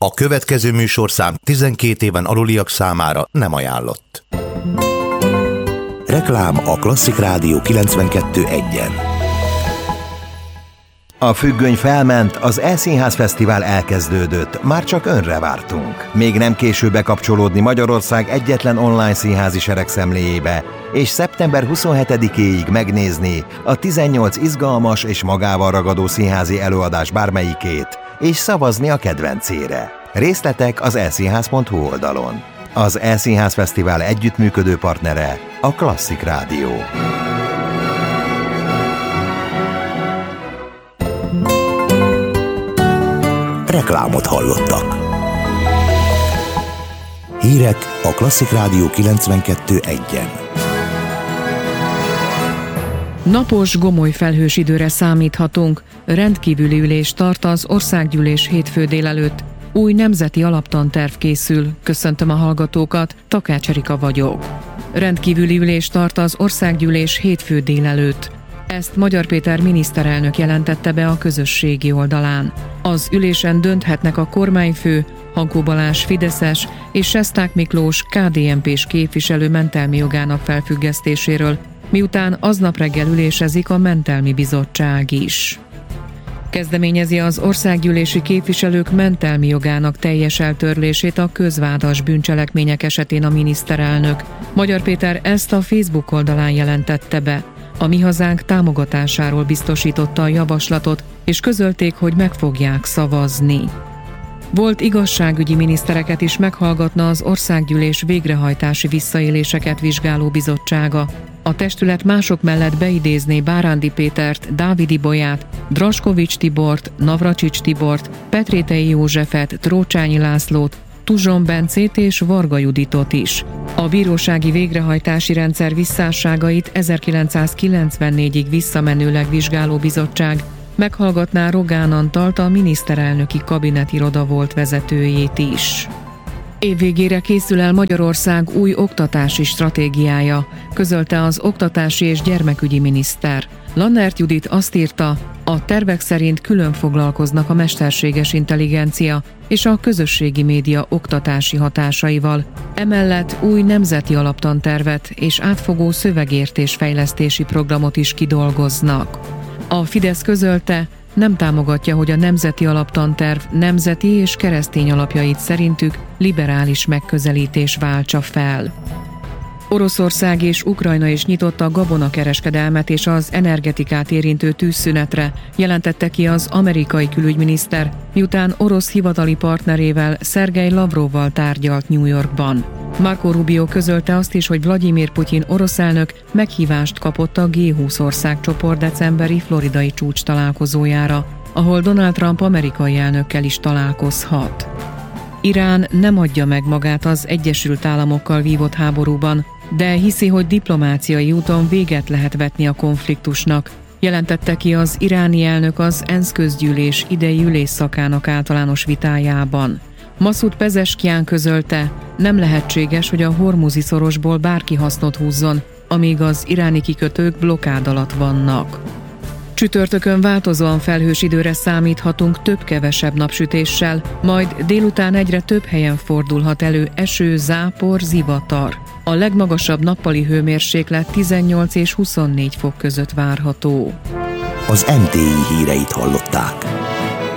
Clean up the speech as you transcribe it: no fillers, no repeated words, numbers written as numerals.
A következő műsorszám 12 éven aluliak számára nem ajánlott. Reklám a Klasszik Rádió 92.1-en. A függöny felment, az E-Színház Fesztivál elkezdődött, már csak önre vártunk. Még nem késő bekapcsolódni Magyarország egyetlen online színházi seregszemléjébe, és szeptember 27-éig megnézni a 18 izgalmas és magával ragadó színházi előadás bármelyikét, és szavazni a kedvencére. Részletek az eszínház.hu oldalon. Az E-Színház Fesztivál együttműködő partnere a Klasszik Rádió. Reklámot hallottak. Hírek a Klasszik Rádió 92.1-en. Napos, gomoly felhős időre számíthatunk. Rendkívüli ülés tart az Országgyűlés hétfő délelőtt. Új nemzeti alaptanterv készül. Köszöntöm a hallgatókat, Takács Erika vagyok. Rendkívüli ülés tart az Országgyűlés hétfő délelőtt. Ezt Magyar Péter miniszterelnök jelentette be a közösségi oldalán. Az ülésen dönthetnek a kormányfő, Hankó Balázs fideszes és Sesták Miklós KDNP-s képviselő mentelmi jogának felfüggesztéséről, miután aznap reggel ülésezik a mentelmi bizottság is. Kezdeményezi az országgyűlési képviselők mentelmi jogának teljes eltörlését a közvádas bűncselekmények esetén a miniszterelnök. Magyar Péter ezt a Facebook oldalán jelentette be. A Mi Hazánk támogatásáról biztosította a javaslatot, és közölték, hogy meg fogják szavazni. Volt igazságügyi minisztereket is meghallgatna az Országgyűlés végrehajtási visszaéléseket vizsgáló bizottsága. A testület mások mellett beidézné Bárándi Pétert, Dávid Ibolyát, Draskovics Tibort, Navracsics Tibort, Petrétei Józsefet, Trócsányi Lászlót, Tuzson Bencét és Varga Juditot is. A bírósági végrehajtási rendszer visszásságait 1994-ig visszamenőleg vizsgáló bizottság meghallgatná Rogán Antalt, a miniszterelnöki kabinetiroda volt vezetőjét is. Évvégére készül el Magyarország új oktatási stratégiája, közölte az oktatási és gyermekügyi miniszter. Lannert Judit azt írta, a tervek szerint külön foglalkoznak a mesterséges intelligencia és a közösségi média oktatási hatásaival. Emellett új nemzeti alaptantervet és átfogó szövegértés-fejlesztési programot is kidolgoznak. A Fidesz közölte, nem támogatja, hogy a nemzeti alaptanterv nemzeti és keresztény alapjait szerintük liberális megközelítés váltsa fel. Oroszország és Ukrajna is nyitotta a gabonakereskedelmet és az energetikát érintő tűzszünetre, jelentette ki az amerikai külügyminiszter, miután orosz hivatali partnerével, Szergej Lavrovval tárgyalt New Yorkban. Marco Rubio közölte azt is, hogy Vladimir Putyin orosz elnök meghívást kapott a G20 országcsoport decemberi floridai csúcs találkozójára, ahol Donald Trump amerikai elnökkel is találkozhat. Irán nem adja meg magát az Egyesült Államokkal vívott háborúban, de hiszi, hogy diplomáciai úton véget lehet vetni a konfliktusnak, jelentette ki az iráni elnök az ENSZ közgyűlés idei ülésszakának általános vitájában. Masud Pezeskkian közölte, nem lehetséges, hogy a Hormuzi szorosból bárki hasznot húzzon, amíg az iráni kikötők blokkád alatt vannak. Csütörtökön változóan felhős időre számíthatunk több-kevesebb napsütéssel, majd délután egyre több helyen fordulhat elő eső, zápor, zivatar. A legmagasabb nappali hőmérséklet 18 és 24 fok között várható. Az NTI híreit hallották.